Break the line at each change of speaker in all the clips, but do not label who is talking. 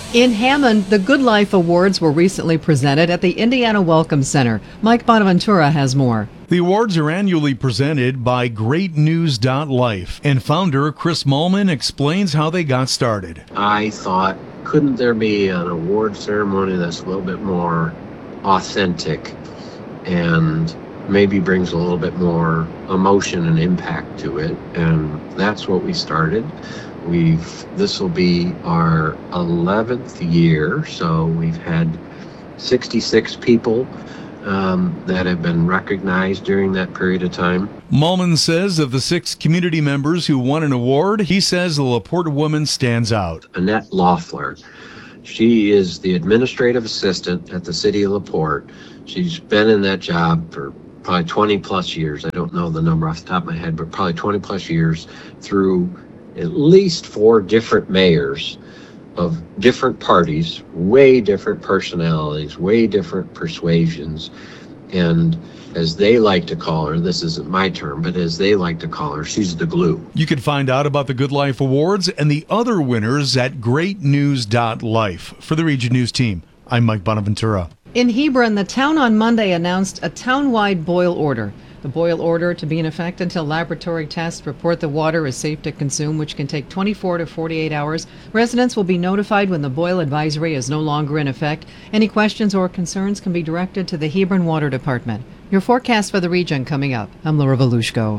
In Hammond, the Good Life Awards were recently presented at the Indiana Welcome Center. Mike Bonaventura has more.
The awards are annually presented by GreatNews.Life, and founder Chris Mullman explains how they got started.
I thought, couldn't there be an award ceremony that's a little bit more authentic and maybe brings a little bit more emotion and impact to it? And that's what we started. This will be our 11th year, so we've had 66 people that have been recognized during that period of time.
Mullman says of the 6 community members who won an award, he says the LaPorte woman stands out.
Annette Loeffler. She is the administrative assistant at the city of LaPorte. She's been in that job for probably 20 plus years. I don't know the number off the top of my head, but probably 20 plus years through at least 4 different mayors of different parties, way different personalities, way different persuasions. And as they like to call her, this isn't my term, but as they like to call her, she's the glue.
You can find out about the Good Life Awards and the other winners at GreatNews.Life. For the Region News team, I'm Mike Bonaventura.
In Hebron, the town on Monday announced a town-wide boil order. The boil order to be in effect until laboratory tests report the water is safe to consume, which can take 24 to 48 hours. Residents will be notified when the boil advisory is no longer in effect. Any questions or concerns can be directed to the Hebron Water Department. Your forecast for the region coming up. I'm Laura Volushko.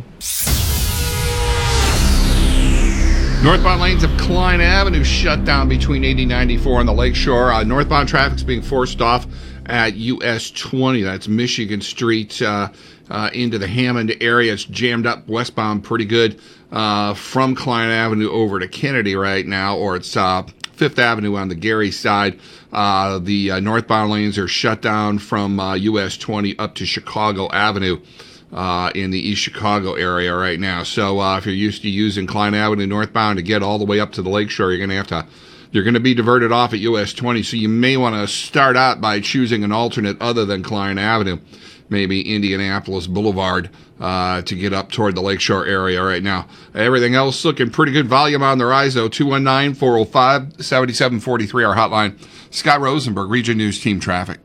Northbound lanes of Klein Avenue shut down between 80-94 on the Lakeshore. Northbound traffic's being forced off at US 20. That's Michigan Street into the Hammond area. It's jammed up westbound pretty good from Klein Avenue over to Kennedy right now, or it's Fifth Avenue on the Gary side. The northbound lanes are shut down from US 20 up to Chicago Avenue in the East Chicago area right now. So if you're used to using Klein Avenue northbound to get all the way up to the Lakeshore, you're going to be diverted off at US 20. So you may want to start out by choosing an alternate other than Klein Avenue, maybe Indianapolis Boulevard, to get up toward the Lakeshore area right now. Everything else looking pretty good. Volume on the rise, though. 219-405-7743, our hotline. Scott Rosenberg, Region News Team Traffic.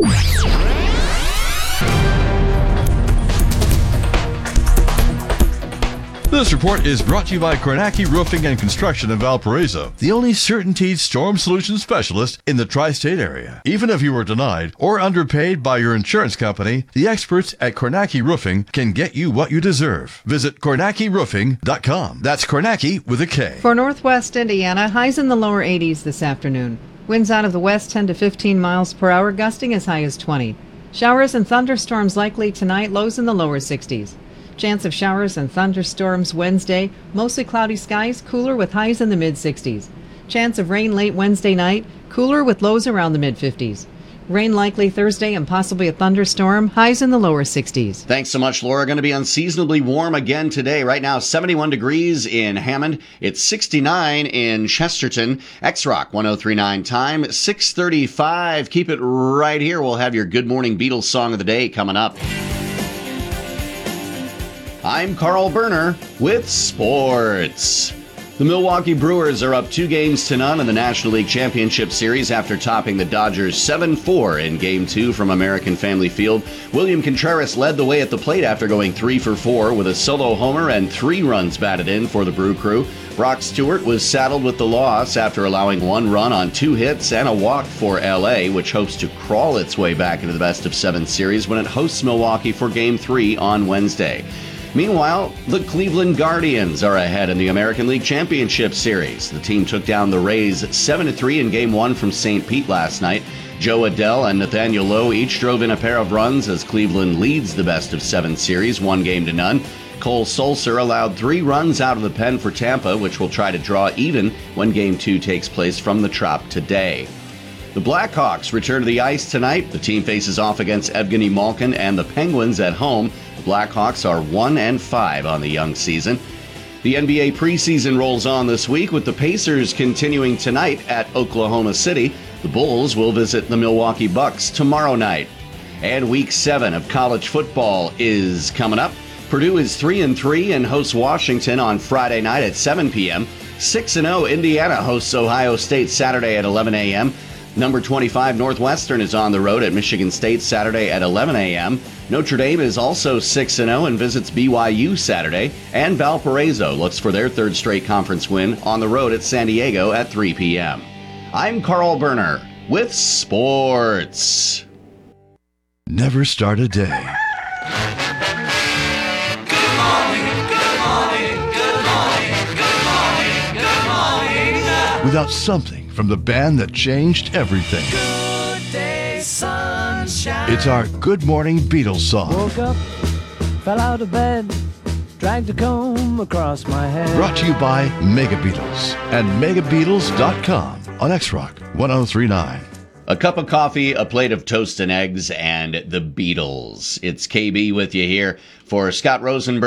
This report is brought to you by Kornacki Roofing and Construction in Valparaiso, the only CertainTeed storm solution specialist in the tri-state area. Even if you were denied or underpaid by your insurance company, the experts at Kornacki Roofing can get you what you deserve. Visit KornackiRoofing.com. That's Kornacki with a K.
For Northwest Indiana, highs in the lower 80s this afternoon. Winds out of the west 10 to 15 miles per hour, gusting as high as 20. Showers and thunderstorms likely tonight, lows in the lower 60s. Chance of showers and thunderstorms Wednesday, mostly cloudy skies, cooler with highs in the mid-60s. Chance of rain late Wednesday night, cooler with lows around the mid-50s. Rain likely Thursday and possibly a thunderstorm, highs in the lower 60s.
Thanks so much, Laura. Going to be unseasonably warm again today. Right now, 71 degrees in Hammond. It's 69 in Chesterton. X-Rock 103.9 time, 6:35. Keep it right here. We'll have your Good Morning Beatles song of the day coming up. I'm Carl Berner with sports. The Milwaukee Brewers are up 2-0 in the National League Championship Series after topping the Dodgers 7-4 in Game 2 from American Family Field. William Contreras led the way at the plate after going 3 for 4 with a solo homer and 3 runs batted in for the Brew Crew. Brock Stewart was saddled with the loss after allowing 1 run on 2 hits and a walk for LA, which hopes to crawl its way back into the best-of-7 series when it hosts Milwaukee for Game 3 on Wednesday. Meanwhile, the Cleveland Guardians are ahead in the American League Championship Series. The team took down the Rays 7-3 in Game 1 from St. Pete last night. Joe Adell and Nathaniel Lowe each drove in a pair of runs as Cleveland leads the best-of-7 series 1-0. Cole Sulser allowed 3 runs out of the pen for Tampa, which will try to draw even when Game 2 takes place from the Trop today. The Blackhawks return to the ice tonight. The team faces off against Evgeny Malkin and the Penguins at home. The Blackhawks are 1-5 on the young season. The NBA preseason rolls on this week with the Pacers continuing tonight at Oklahoma City. The Bulls will visit the Milwaukee Bucks tomorrow night. And Week 7 of college football is coming up. Purdue is 3-3 and hosts Washington on Friday night at 7 p.m. 6-0 Indiana hosts Ohio State Saturday at 11 a.m. Number 25 Northwestern is on the road at Michigan State Saturday at 11 a.m. Notre Dame is also 6-0 and visits BYU Saturday. And Valparaiso looks for their third straight conference win on the road at San Diego at 3 p.m. I'm Carl Berner with sports.
Never start a day without something from the band that changed everything.
Good day, sunshine.
It's our Good Morning Beatles song.
Woke up, fell out of bed, dragged a comb across my head.
Brought to you by Mega Beatles and megabeatles.com on X-Rock 1039.
A cup of coffee, a plate of toast and eggs, and the Beatles. It's KB with you here for Scott Rosenberg.